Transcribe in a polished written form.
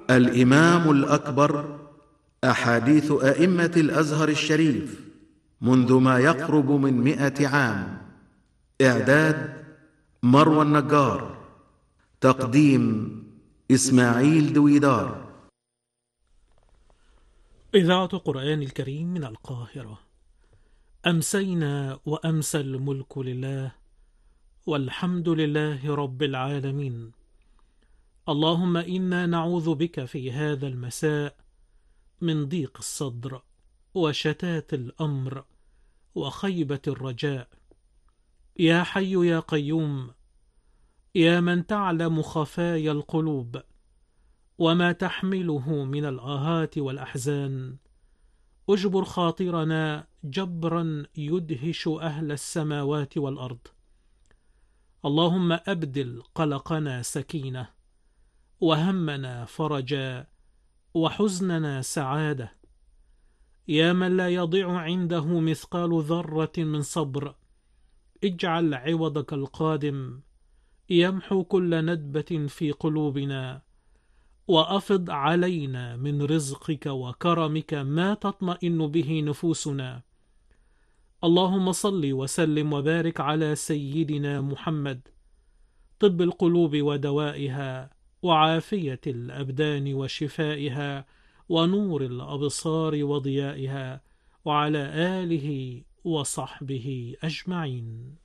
الإمام الأكبر، أحاديث أئمة الأزهر الشريف منذ ما يقرب من 100 عام. إعداد مروى النجار. تقديم إسماعيل دويدار. إذاعة قرآن الكريم من القاهرة. أمسينا وأمسى الملك لله، والحمد لله رب العالمين. اللهم إنا نعوذ بك في هذا المساء من ضيق الصدر وشتات الأمر وخيبة الرجاء. يا حي يا قيوم، يا من تعلم خفايا القلوب وما تحمله من الآهات والأحزان، أجبر خاطرنا جبرا يدهش أهل السماوات والأرض. اللهم أبدل قلقنا سكينة، وهمنا فرجا، وحزننا سعادة. يا من لا يضيع عنده مثقال ذرة من صبر، اجعل عوضك القادم يمحو كل ندبة في قلوبنا، وأفض علينا من رزقك وكرمك ما تطمئن به نفوسنا. اللهم صل وسلم وبارك على سيدنا محمد، طب القلوب ودوائها، وعافية الأبدان وشفائها، ونور الأبصار وضيائها، وعلى آله وصحبه أجمعين.